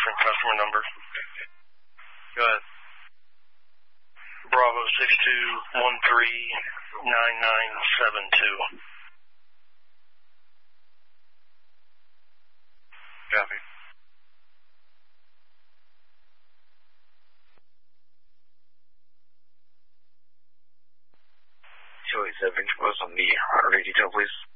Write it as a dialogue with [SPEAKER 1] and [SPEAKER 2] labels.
[SPEAKER 1] different customer number.
[SPEAKER 2] Go ahead.
[SPEAKER 1] Bravo 62139972.
[SPEAKER 2] Copy.
[SPEAKER 3] So it's a bench post on the heart rate detail, please.